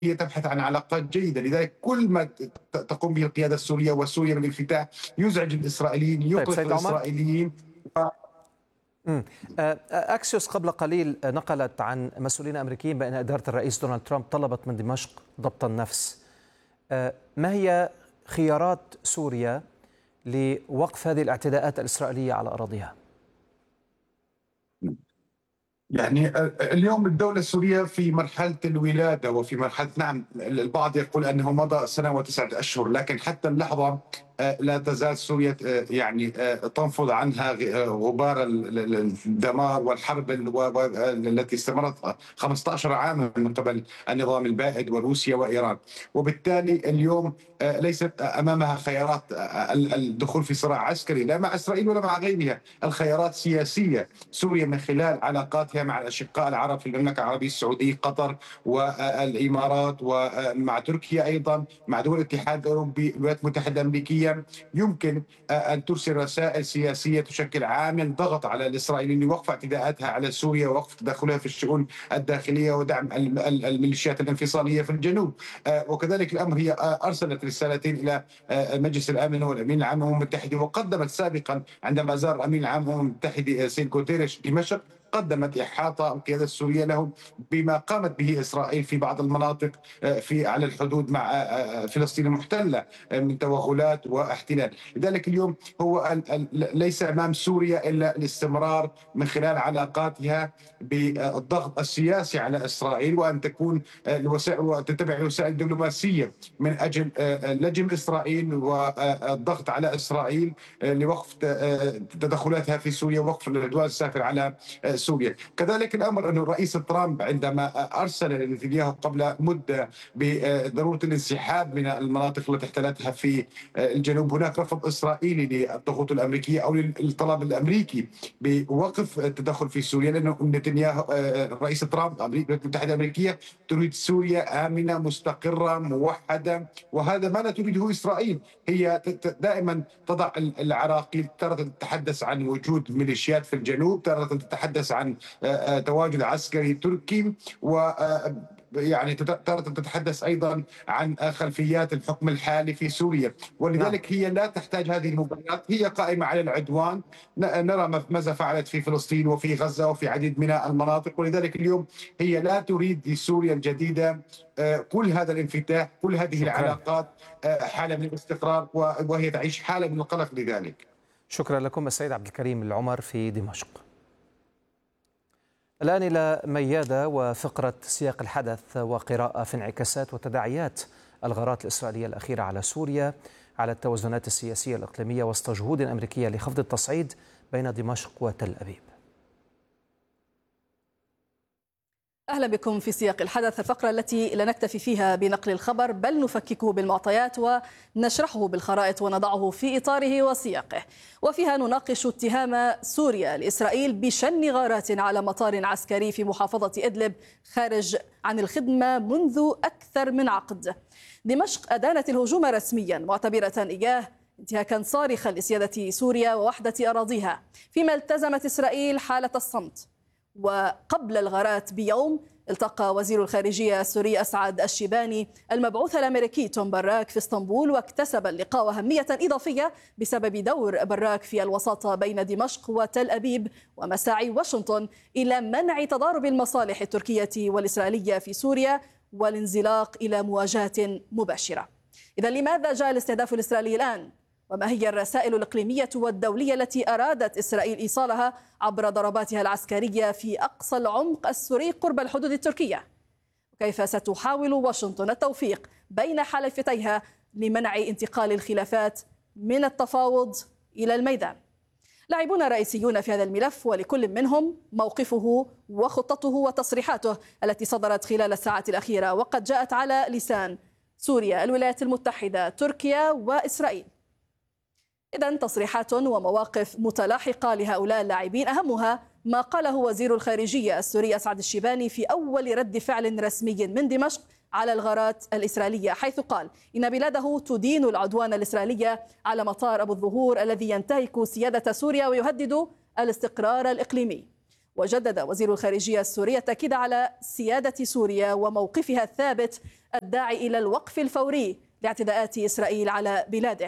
هي تبحث عن علاقات جيدة. لذلك كل ما تقوم به القيادة السورية وسوريا من انفتاح يزعج الإسرائيليين، طيب يقلق سيد عمر. الإسرائيليين. أكسيوس قبل قليل نقلت عن مسؤولين أمريكيين بأن إدارة الرئيس دونالد ترامب طلبت من دمشق ضبط النفس. ما هي خيارات سوريا لوقف هذه الاعتداءات الإسرائيلية على أراضيها؟ يعني اليوم الدولة السورية في مرحلة الولادة وفي مرحلة، نعم البعض يقول أنه مضى سنة و9 أشهر، لكن حتى اللحظة لا تزال سوريا يعني تنفض عنها غبار الدمار والحرب التي استمرت 15 عاما من قبل النظام البائد وروسيا وإيران. وبالتالي اليوم ليست أمامها خيارات الدخول في صراع عسكري لا مع إسرائيل ولا مع غيرها، الخيارات سياسية. سوريا من خلال علاقاتها مع الأشقاء العرب في المملكة العربية السعودية، قطر والإمارات، ومع تركيا أيضا، مع دول الاتحاد الأوروبي، الولايات المتحدة الأمريكية، يمكن أن ترسل رسائل سياسية تشكل عامل ضغط على الإسرائيليين لوقف اعتداءاتها على سوريا ووقف تدخلها في الشؤون الداخلية ودعم الميليشيات الانفصالية في الجنوب. وكذلك الأمر هي أرسلت رسالتين إلى مجلس الأمن والأمين العام للأمم المتحدة، وقدمت سابقا عندما زار الأمين العام للأمم المتحدة سين غوتيريش دمشق قدمت إحاطة القيادة السورية لهم بما قامت به إسرائيل في بعض المناطق في على الحدود مع فلسطين المحتلة من توغلات واحتلال. لذلك اليوم هو ليس أمام سوريا إلا الاستمرار من خلال علاقاتها بالضغط السياسي على إسرائيل، وأن تكون الوسائل وتتبع وسائل دبلوماسية من أجل لجم إسرائيل والضغط على إسرائيل لوقف تدخلاتها في سوريا ووقف العدوان السافر على سوريا. كذلك الأمر أن الرئيس ترامب عندما أرسل لنتنياهو قبل مدة بضرورة الانسحاب من المناطق التي احتلتها في الجنوب، هناك رفض إسرائيلي للضغوط الأمريكية أو للطلب الأمريكي بوقف التدخل في سوريا، لأنه نتنياهو الرئيس ترامب الولايات المتحدة الأمريكية تريد سوريا آمنة مستقرة موحدة، وهذا ما لا تريده إسرائيل. هي دائما تضع العراقيل، ترى تتحدث عن وجود ميليشيات في الجنوب، ترى تتحدث عن تواجد عسكري تركي، و يعني ترى تتحدث ايضا عن خلفيات الحكم الحالي في سوريا. ولذلك هي لا تحتاج هذه المباريات، هي قائمه على العدوان. نرى ماذا فعلت في فلسطين وفي غزه وفي عديد من المناطق. ولذلك اليوم هي لا تريد لسوريا الجديده كل هذا الانفتاح، كل هذه العلاقات، حاله من الاستقرار، وهي تعيش حاله من القلق. لذلك شكرا لكم السيد عبد الكريم العمر في دمشق. الآن إلى ميادة وفقرة سياق الحدث وقراءة في انعكاسات وتداعيات الغارات الإسرائيلية الأخيرة على سوريا على التوازنات السياسية الإقليمية وسط جهود أمريكية لخفض التصعيد بين دمشق وتل أبيب. أهلا بكم في سياق الحدث، الفقرة التي لا نكتفي فيها بنقل الخبر بل نفككه بالمعطيات ونشرحه بالخرائط ونضعه في إطاره وسياقه، وفيها نناقش اتهام سوريا لإسرائيل بشن غارات على مطار عسكري في محافظة إدلب خارج عن الخدمة منذ أكثر من عقد. دمشق أدانت الهجوم رسميا معتبرة إياه انتهاكا صارخا لسيادة سوريا ووحدة أراضيها، فيما التزمت إسرائيل حالة الصمت. وقبل الغارات بيوم التقى وزير الخارجية السوري أسعد الشيباني المبعوث الأمريكي توم براك في اسطنبول، واكتسب اللقاء أهمية إضافية بسبب دور براك في الوساطة بين دمشق وتل أبيب ومساعي واشنطن إلى منع تضارب المصالح التركية والإسرائيلية في سوريا والانزلاق إلى مواجهة مباشرة. إذا لماذا جاء الاستهداف الإسرائيلي الآن؟ وما هي الرسائل الإقليمية والدولية التي أرادت إسرائيل إيصالها عبر ضرباتها العسكرية في أقصى العمق السوري قرب الحدود التركية؟ وكيف ستحاول واشنطن التوفيق بين حلفتيها لمنع انتقال الخلافات من التفاوض إلى الميدان؟ لاعبون رئيسيون في هذا الملف، ولكل منهم موقفه وخطته وتصريحاته التي صدرت خلال الساعات الأخيرة، وقد جاءت على لسان سوريا، الولايات المتحدة، تركيا وإسرائيل. إذن تصريحات ومواقف متلاحقة لهؤلاء اللاعبين، أهمها ما قاله وزير الخارجية السوري أسعد الشيباني في أول رد فعل رسمي من دمشق على الغارات الإسرائيلية، حيث قال إن بلاده تدين العدوان الإسرائيلي على مطار أبو الظهور الذي ينتهك سيادة سوريا ويهدد الاستقرار الإقليمي. وجدد وزير الخارجية السوري التأكيد على سيادة سوريا وموقفها الثابت الداعي إلى الوقف الفوري لاعتداءات إسرائيل على بلاده.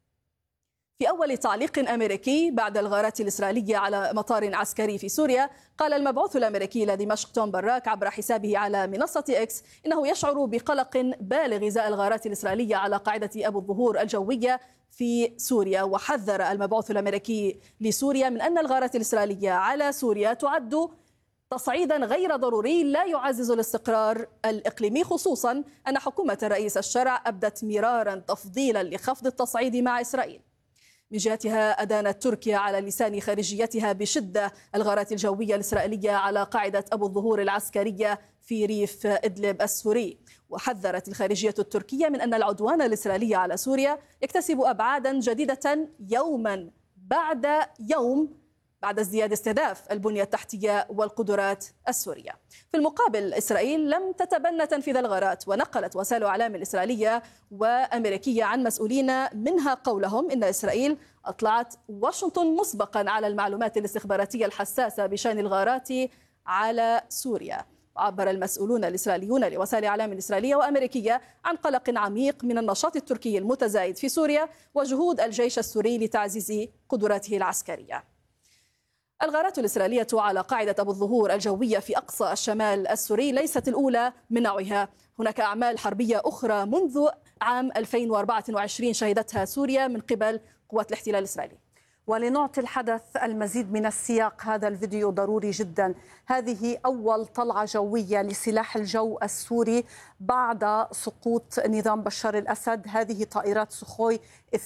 في أول تعليق أمريكي بعد الغارات الإسرائيلية على مطار عسكري في سوريا، قال المبعوث الأمريكي إلى دمشق توم براك عبر حسابه على منصة إكس إنه يشعر بقلق بالغ إزاء الغارات الإسرائيلية على قاعدة أبو الظهور الجوية في سوريا. وحذر المبعوث الأمريكي لسوريا من أن الغارات الإسرائيلية على سوريا تعد تصعيدا غير ضروري لا يعزز الاستقرار الإقليمي، خصوصا أن حكومة الرئيس الشرع أبدت مرارا تفضيلا لخفض التصعيد مع إسرائيل. من جهتها أدانت تركيا على لسان خارجيتها بشدة الغارات الجوية الإسرائيلية على قاعدة أبو الظهور العسكرية في ريف إدلب السوري. وحذرت الخارجية التركية من أن العدوان الإسرائيلي على سوريا يكتسب أبعادا جديدة يوما بعد يوم بعد ازدياد استهداف البنية التحتية والقدرات السورية. في المقابل إسرائيل لم تتبنى تنفيذ الغارات، ونقلت وسائل الإعلام الإسرائيلية وأمريكية عن مسؤولين منها قولهم إن إسرائيل أطلعت واشنطن مسبقا على المعلومات الاستخباراتية الحساسة بشأن الغارات على سوريا. عبر المسؤولون الإسرائيليون لوسائل الإعلام الإسرائيلية وأمريكية عن قلق عميق من النشاط التركي المتزايد في سوريا وجهود الجيش السوري لتعزيز قدراته العسكرية. الغارات الإسرائيلية على قاعدة أبو الظهور الجوية في أقصى الشمال السوري ليست الأولى من نوعها. هناك أعمال حربية أخرى منذ عام 2024 شهدتها سوريا من قبل قوات الاحتلال الإسرائيلي. ولنعطي الحدث المزيد من السياق، هذا الفيديو ضروري جدا. هذه أول طلعة جوية لسلاح الجو السوري بعد سقوط نظام بشار الأسد. هذه طائرات سخوي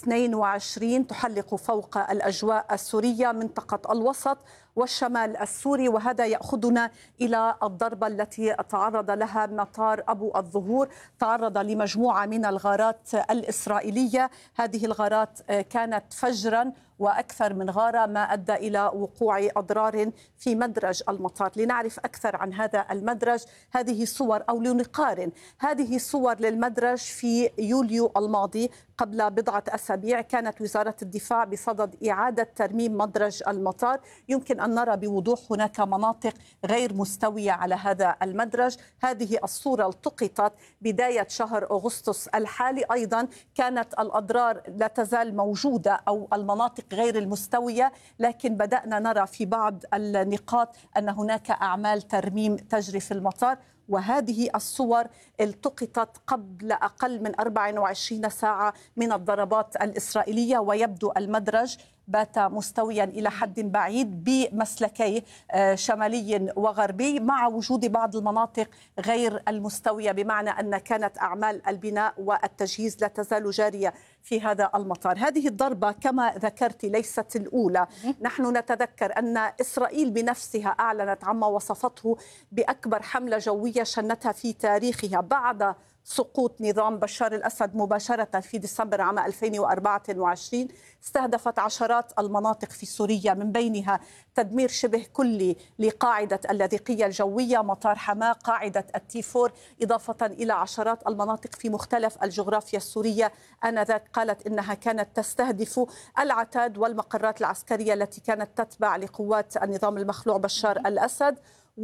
22 تحلق فوق الأجواء السورية منطقة الوسط والشمال السوري، وهذا يأخذنا إلى الضربة التي تعرض لها مطار أبو الظهور. تعرض لمجموعة من الغارات الإسرائيلية. هذه الغارات كانت فجرا وأكثر من غارة، ما أدى إلى وقوع أضرار في مدرج المطار. لنعرف أكثر عن هذا المدرج، هذه صور أو لنقارن هذه صور للمدرج في يوليو الماضي. قبل بضعة أسابيع كانت وزارة الدفاع بصدد إعادة ترميم مدرج المطار. يمكن أن نرى بوضوح هناك مناطق غير مستوية على هذا المدرج. هذه الصورة التقطت بداية شهر أغسطس الحالي. أيضا كانت الأضرار لا تزال موجودة أو المناطق غير المستوية، لكن بدأنا نرى في بعض النقاط أن هناك أعمال ترميم تجري في المطار. وهذه الصور التقطت قبل أقل من 24 ساعة من الضربات الإسرائيلية، ويبدو المدرج بات مستويا إلى حد بعيد بمسلكي شمالي وغربي، مع وجود بعض المناطق غير المستوية، بمعنى أن كانت أعمال البناء والتجهيز لا تزال جارية في هذا المطار. هذه الضربة كما ذكرت ليست الأولى. نحن نتذكر أن إسرائيل بنفسها أعلنت عما وصفته بأكبر حملة جوية شنتها في تاريخها بعد سقوط نظام بشار الأسد مباشرة في ديسمبر عام 2024. استهدفت عشرات المناطق في سوريا، من بينها تدمير شبه كلي لقاعدة اللاذقية الجوية، مطار حماة، قاعدة التيفور، إضافة إلى عشرات المناطق في مختلف الجغرافيا السورية. آنذاك قالت إنها كانت تستهدف العتاد والمقرات العسكرية التي كانت تتبع لقوات النظام المخلوع بشار الأسد.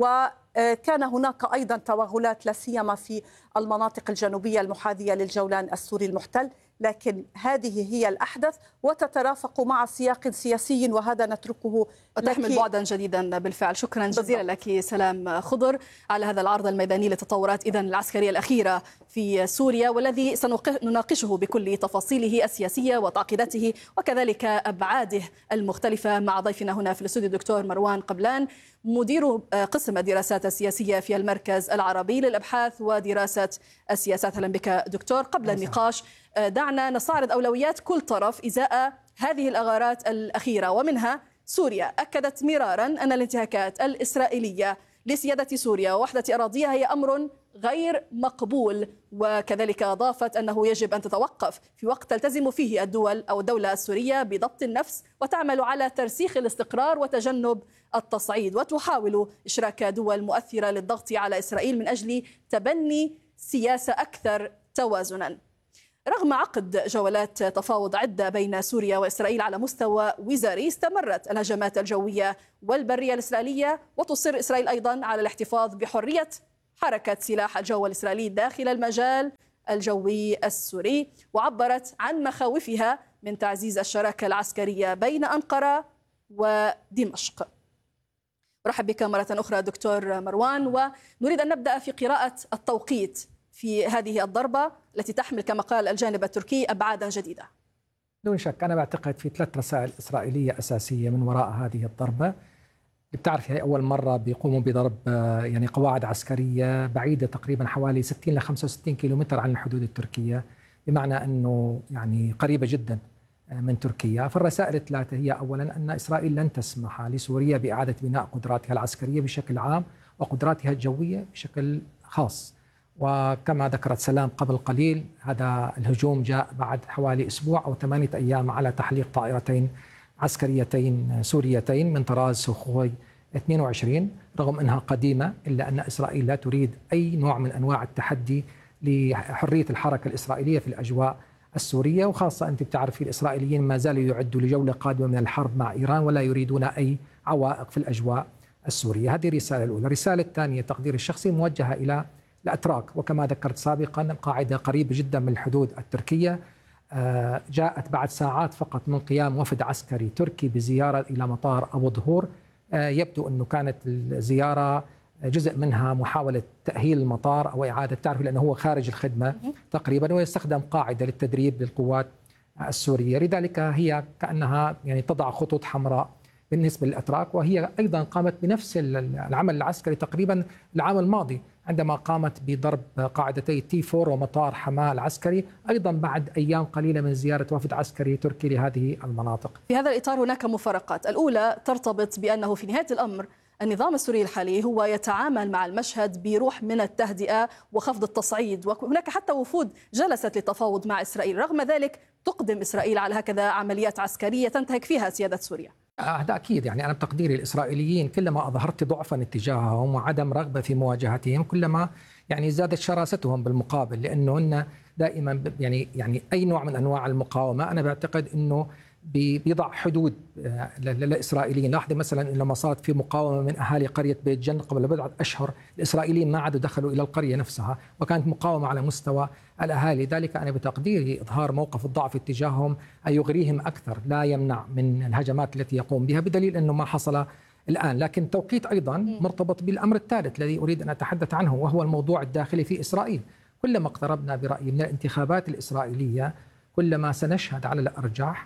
وكان هناك أيضا توغلات لا سيما في المناطق الجنوبية المحاذية للجولان السوري المحتل. لكن هذه هي الأحدث وتترافق مع سياق سياسي، وهذا نتركه وتحمل بعدا جديدا بالفعل. شكرا جزيلا لك سلام خضر على هذا العرض الميداني للتطورات إذن العسكرية الأخيرة في سوريا، والذي سنناقشه بكل تفاصيله السياسية وتعقيداته وكذلك أبعاده المختلفة مع ضيفنا هنا في الاستوديو الدكتور مروان قبلان، مدير قسم الدراسات السياسية في المركز العربي للأبحاث ودراسة السياسات. أهلا بك دكتور. قبل النقاش دعنا نستعرض أولويات كل طرف إزاء هذه الأغارات الأخيرة، ومنها سوريا. أكدت مرارا أن الانتهاكات الإسرائيلية لسيادة سوريا ووحدة أراضيها هي أمر غير مقبول، وكذلك أضافت أنه يجب أن تتوقف في وقت تلتزم فيه الدول أو الدولة السورية بضبط النفس وتعمل على ترسيخ الاستقرار وتجنب التصعيد، وتحاول إشراك دول مؤثرة للضغط على إسرائيل من أجل تبني سياسة أكثر توازنا. رغم عقد جولات تفاوض عدة بين سوريا وإسرائيل على مستوى وزاري، استمرت الهجمات الجوية والبرية الإسرائيلية، وتصر إسرائيل أيضا على الاحتفاظ بحرية حركة سلاح الجو الإسرائيلي داخل المجال الجوي السوري، وعبرت عن مخاوفها من تعزيز الشراكة العسكرية بين أنقرة ودمشق. أرحب بك مرة أخرى دكتور مروان، ونريد أن نبدأ في قراءة التوقيت في هذه الضربة التي تحمل كما قال الجانب التركي أبعادا جديدة. دون شك أنا بعتقد في 3 رسائل إسرائيلية أساسية من وراء هذه الضربة. بتعرف هي أول مرة بيقوموا بضرب يعني قواعد عسكرية بعيدة تقريبا حوالي 60 ل 65 كيلومتر عن الحدود التركية، بمعنى أنه يعني قريبة جدا من تركيا. فالرسائل الثلاثة هي أولا أن إسرائيل لن تسمح لسوريا بإعادة بناء قدراتها العسكرية بشكل عام وقدراتها الجوية بشكل خاص. وكما ذكرت سلام قبل قليل، هذا الهجوم جاء بعد حوالي أسبوع أو 8 أيام على تحليق طائرتين عسكريتين سوريتين من طراز سوخوي 22. رغم أنها قديمة إلا أن إسرائيل لا تريد أي نوع من أنواع التحدي لحرية الحركة الإسرائيلية في الأجواء السورية، وخاصة أنت بتعرفي الإسرائيليين ما زالوا يعدوا لجولة قادمة من الحرب مع إيران ولا يريدون أي عوائق في الأجواء السورية. هذه الرسالة الأولى. الرسالة الثانية تقدير الشخصي موجهة إلى الأتراك، وكما ذكرت سابقا القاعدة قريبة جدا من الحدود التركية، جاءت بعد ساعات فقط من قيام وفد عسكري تركي بزيارة إلى مطار أبو ظهور. يبدو أنه كانت الزيارة جزء منها محاولة تأهيل المطار أو إعادة تعرف، لأنه هو خارج الخدمة تقريبا، ويستخدم قاعدة للتدريب للقوات السورية. لذلك هي كأنها يعني تضع خطوط حمراء بالنسبة للأتراك، وهي أيضا قامت بنفس العمل العسكري تقريبا العام الماضي عندما قامت بضرب قاعدتي T4 ومطار حماة العسكري، أيضا بعد أيام قليلة من زيارة وفد عسكري تركي لهذه المناطق. في هذا الإطار هناك مفارقات. الأولى ترتبط بأنه في نهاية الأمر النظام السوري الحالي هو يتعامل مع المشهد بروح من التهدئة وخفض التصعيد، وهناك حتى وفود جلست للتفاوض مع إسرائيل. رغم ذلك تقدم إسرائيل على هكذا عمليات عسكرية تنتهك فيها سيادة سوريا. هذا أكيد. يعني أنا بتقديري الإسرائيليين كلما أظهرت ضعفا اتجاههم وعدم رغبة في مواجهتهم كلما يعني زادت شراستهم بالمقابل، لأنه دائما يعني أي نوع من أنواع المقاومة أنا بعتقد أنه بيضع حدود للإسرائيليين. لاحظي مثلا لما صارت في مقاومة من أهالي قرية بيت جن قبل بضعة أشهر، الإسرائيليين ما عادوا دخلوا إلى القرية نفسها، وكانت مقاومة على مستوى الأهالي. ذلك أنا بتقديري إظهار موقف الضعف اتجاههم أن يغريهم أكثر، لا يمنع من الهجمات التي يقوم بها، بدليل أنه ما حصل الآن. لكن التوقيت أيضا مرتبط بالأمر الثالث الذي أريد أن أتحدث عنه، وهو الموضوع الداخلي في إسرائيل. كلما اقتربنا برأيي من الانتخابات الإسرائيلية كلما سنشهد على الأرجح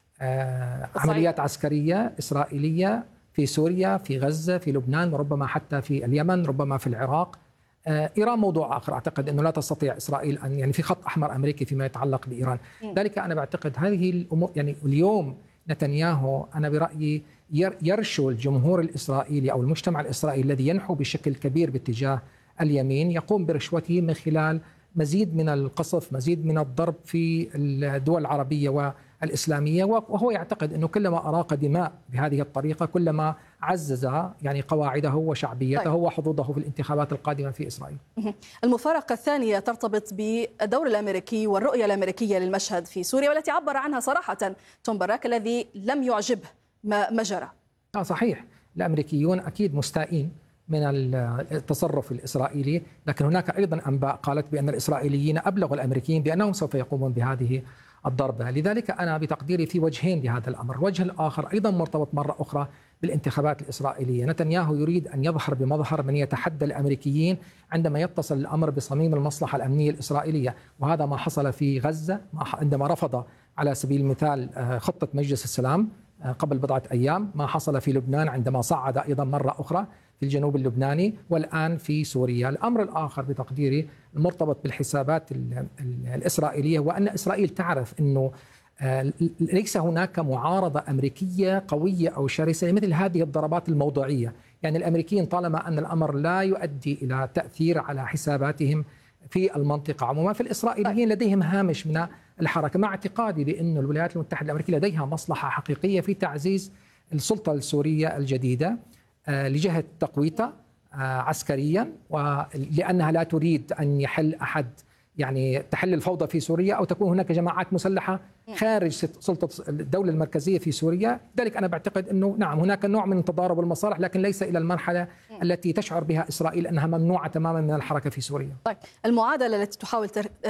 عمليات عسكرية إسرائيلية في سوريا، في غزة، في لبنان، وربما حتى في اليمن، ربما في العراق. إيران موضوع آخر، أعتقد أنه لا تستطيع إسرائيل أن يعني في خط أحمر أمريكي فيما يتعلق بإيران. ذلك أنا بعتقد هذه الأمور. يعني اليوم نتنياهو أنا برأيي يرشو الجمهور الإسرائيلي أو المجتمع الإسرائيلي الذي ينحو بشكل كبير باتجاه اليمين، يقوم برشوته من خلال مزيد من القصف، مزيد من الضرب في الدول العربية والإسلامية، وهو يعتقد أنه كلما أراق دماء بهذه الطريقة كلما عزز يعني قواعده وشعبيته وحظوظه في الانتخابات القادمة في إسرائيل. المفارقة الثانية ترتبط بالدور الأمريكي والرؤية الأمريكية للمشهد في سوريا، والتي عبر عنها صراحة توم باراك الذي لم يعجبه ما جرى. صحيح، الأمريكيون أكيد مستائين من التصرف الإسرائيلي، لكن هناك أيضا أنباء قالت بأن الإسرائيليين أبلغوا الأمريكيين بأنهم سوف يقومون بهذه الضربة. لذلك أنا بتقديري في وجهين لهذا الأمر. الوجه الآخر أيضا مرتبط مرة أخرى بالانتخابات الإسرائيلية. نتنياهو يريد أن يظهر بمظهر من يتحدى الأمريكيين عندما يتصل الأمر بصميم المصلحة الأمنية الإسرائيلية، وهذا ما حصل في غزة عندما رفض على سبيل المثال خطة مجلس السلام قبل بضعة أيام، ما حصل في لبنان عندما صعد أيضا مرة أخرى في الجنوب اللبناني، والآن في سوريا. الأمر الآخر بتقديري المرتبط بالحسابات الإسرائيلية، وأن إسرائيل تعرف أنه ليس هناك معارضة أمريكية قوية أو شرسة مثل هذه الضربات الموضوعية. يعني الأمريكيين طالما أن الأمر لا يؤدي إلى تأثير على حساباتهم في المنطقة عموما، فالإسرائيليين لديهم هامش من الحركة، مع اعتقادي بأن الولايات المتحدة الأمريكية لديها مصلحة حقيقية في تعزيز السلطة السورية الجديدة لجهة تقويتها عسكريا، ولأنها لا تريد أن يحل أحد يعني تحل الفوضى في سوريا، أو تكون هناك جماعات مسلحة خارج سلطة الدولة المركزية في سوريا. لذلك أنا بعتقد أنه نعم هناك نوع من تضارب المصالح، لكن ليس إلى المرحلة التي تشعر بها إسرائيل أنها ممنوعة تماما من الحركة في سوريا. طيب، المعادلة التي تحاول